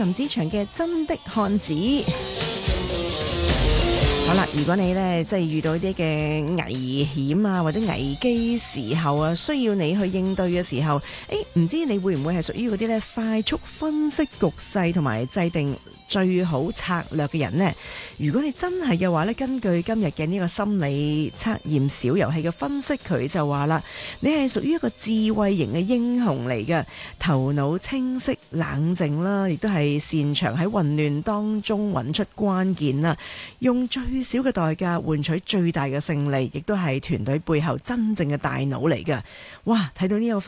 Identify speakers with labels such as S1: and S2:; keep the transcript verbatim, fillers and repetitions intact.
S1: 林子祥嘅《真的漢子》。好啦，如果你咧即係遇到啲嘅危險啊或者危機時候啊，需要你去應對嘅時候，誒，唔知你會唔會係屬於嗰啲咧快速分析局勢同埋制定最好策略嘅人呢？如果你真係嘅話咧，根據今日嘅呢個心理測驗小遊戲嘅分析，佢就話啦，你係屬於一個智慧型嘅英雄嚟嘅，頭腦清晰冷靜啦，亦都係擅長喺混亂當中揾出關鍵啦，用最少嘅代價換取最大嘅勝利，亦都係團隊背後真正嘅大腦嚟嘅。哇！睇到呢個